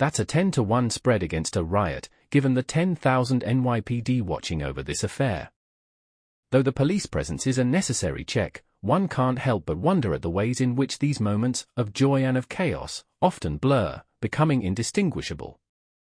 That's a 10-to-1 spread against a riot, given the 10,000 NYPD watching over this affair. Though the police presence is a necessary check, one can't help but wonder at the ways in which these moments of joy and of chaos often blur, becoming indistinguishable.